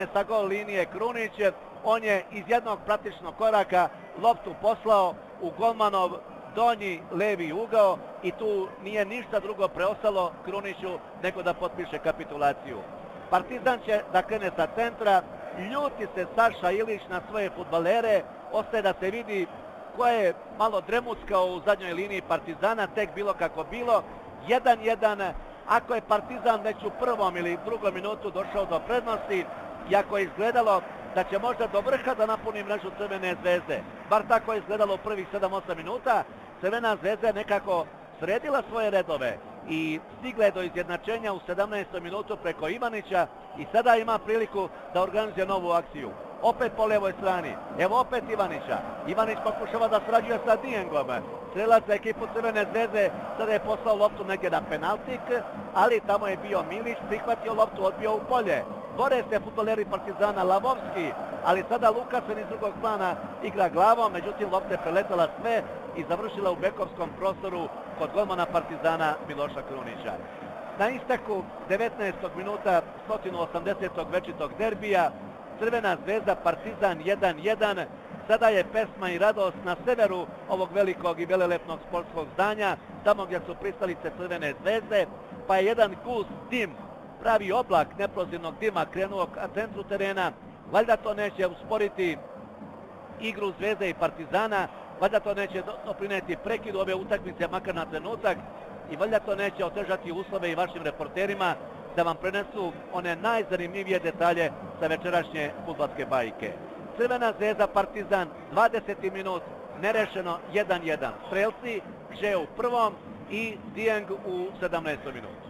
sa gol linije Krunić. On je iz jednog praktičnog koraka loptu poslao u golmanov donji levi ugao i tu nije ništa drugo preostalo Kruniću nego da potpiše kapitulaciju. Partizan će da krene sa centra, ljuti se Saša Ilić na svoje fudbalere, ostaje da se vidi ko je malo dremuckao u zadnjoj liniji Partizana, tek bilo kako bilo, 1-1, ako je Partizan već u prvom ili drugom minutu došao do prednosti i ako je izgledalo da će možda do vrha da napuni mrežu Crvene zvezde, bar tako je izgledalo u prvih 7-8 minuta, Crvena zvezda je nekako sredila svoje redove i stigla je do izjednačenja u 17. minutu preko Ivanića i sada ima priliku da organizuje novu akciju. Opet po levoj strani, evo opet Ivanića. Ivanić pokušava da srađuje sa Dijengom. Strelac za ekipu Crvene zvezde sada je poslao loptu negdje na penaltik, ali tamo je bio Milić, prihvatio loptu, odbio u polje. Bore se fudbaleri Partizana, Lavovski, ali sada Lukasen iz drugog plana igra glavom, međutim lopta je preletala sve i završila u bekovskom prostoru kod golmana Partizana Miloša Krunića. Na isteku 19. minuta 180. večitog derbija Crvena zvezda Partizan 1-1. Sada je pesma i radost na severu ovog velikog i velelepnog sportskog zdanja, tamo gdje su pristalice Crvene zvezde, pa je jedan gust dim, pravi oblak neprozirnog dima krenuo ka centru terena. Valjda to neće usporiti igru Zvezde i Partizana, valjda to neće doprineti prekidu ove utakmice makar na trenutak i valjda to neće otežati uslove i vašim reporterima da vam prenesu one najzanimljivije detalje sa večerašnje fudbalske bajke. Crvena zvezda Partizan, 20. minut, nerešeno 1-1. Strelci, Kže u prvom i Dijeng u 17. minutu.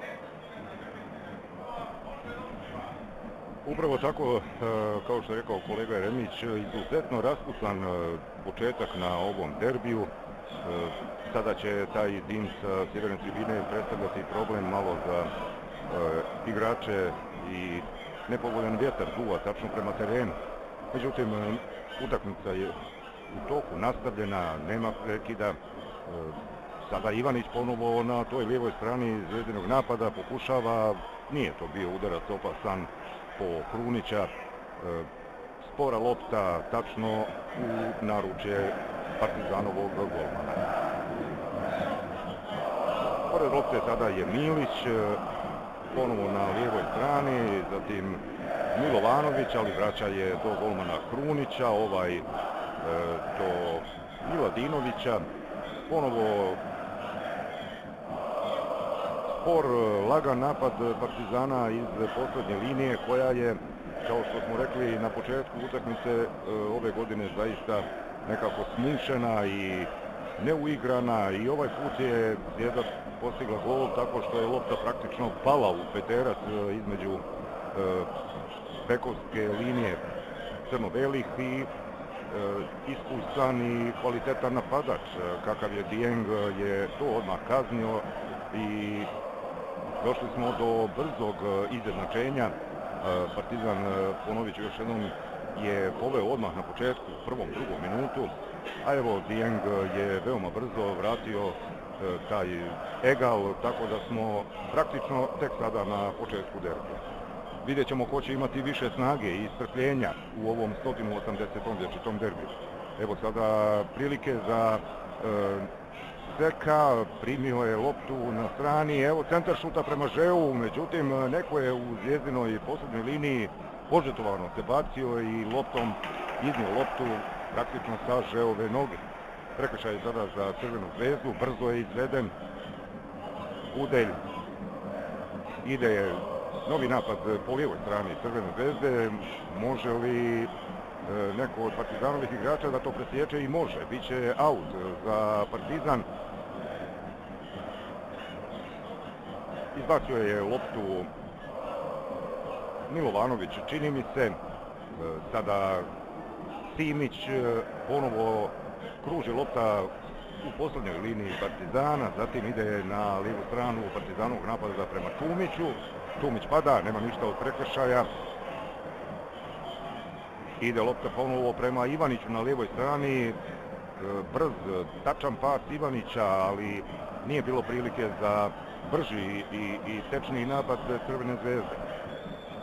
Upravo tako, kao što je rekao kolega Jeremić, izuzetno raspucan početak na ovom derbiju. Sada će taj dim sa sjeverne tribine predstavljati problem malo za igrače i nepovoljan vjetar duva tačno prema terenu. Međutim, utakmica je u toku nastavljena, nema prekida. Sada Ivanić ponovo na toj lijevoj strani Zvezdinog napada pokušava, nije to bio udarac opasan po Krunića, spora lopta tačno u naručje Partizanovog golmana. Pored lopte sada je Milić, ponovo na lijevoj strani, zatim Milovanović, ali vraća je do golmana Krunića, do Miladinovića, ponovo spor, lagan napad Partizana iz posljednje linije koja je, kao što smo rekli na početku utakmice ove godine, zaista nekako smušena i neuigrana i ovaj put je Zvijezda postigla gol tako što je lopta praktično pala u peterac između bekovske linije crno-belih i iskusan i kvalitetan napadač kakav je Dijeng je to odmah kaznio i došli smo do brzog izjednačenja. Partizan, ponovit ću još jednom, je poveo odmah na početku, prvom, drugom minutu, a evo Dijeng je veoma brzo vratio taj egal, tako da smo praktično tek sada na početku derbija. Vidjet ćemo ko će imati više snage i strpljenja u ovom 180. vječitom derbiju. Evo sada prilike za Zeka, primio je loptu na strani, evo centar šuta prema Žeu, međutim neko je u Zvijezdinoj posljednjoj liniji požetovano se bacio i loptom iznio loptu praktično sa Žeove noge. Prekršaj je sada za Crvenu zvezdu, brzo je izveden, Udelj, ide novi napad po lijevoj strani Crvene zvezde, može li neko od Partizanovih igrača da to presječe? I može, bit će aut za Partizan. Izbacio je loptu Milovanović, čini mi se, sada Simić, ponovo kruži lopta u posljednjoj liniji Partizana, zatim ide na lijevu stranu Partizanovog napada prema Čumiću. Čumić pada, nema ništa od prekršaja. Ide lopta ponovo prema Ivaniću na lijevoj strani, brz, tačan pas Ivanića, ali nije bilo prilike za brži i tečniji napad Crvene zvezde.